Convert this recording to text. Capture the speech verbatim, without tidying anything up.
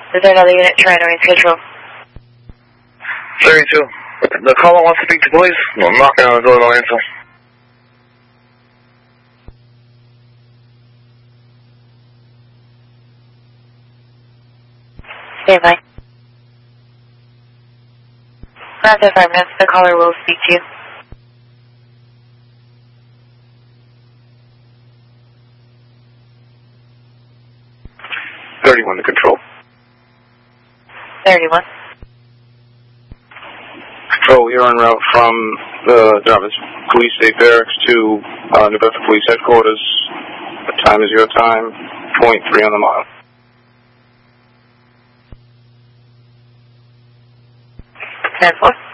Is there another unit trying to reschedule? thirty-two. The caller wants to speak to police. I'm knocking on the door, don't answer. Stand by. After five minutes, the caller will speak to you. thirty-one to control. thirty-one. Control, you're en route from the Jarvis Police State Barracks to uh, New Bedford Police Headquarters. What time is your time? point three on the mile. ten four.